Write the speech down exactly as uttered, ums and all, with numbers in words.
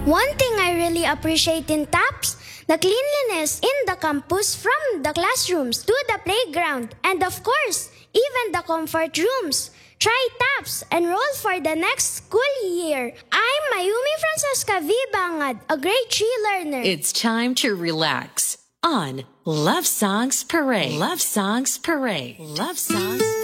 One thing I really appreciate in TAPS, the cleanliness in the campus from the classrooms to the playground, and of course, even the comfort rooms. Try TAPS, enroll for the next school year. I'm Mayumi Francesca V. Bangad, a grade three learner. It's time to relax on Love Songs Parade. Love Songs Parade. Love Songs